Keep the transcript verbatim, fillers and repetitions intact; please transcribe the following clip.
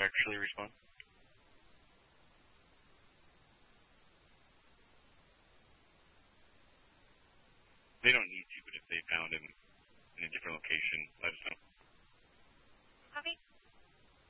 actually respond? They don't need to, but if they found him in a different location, let us know. Copy.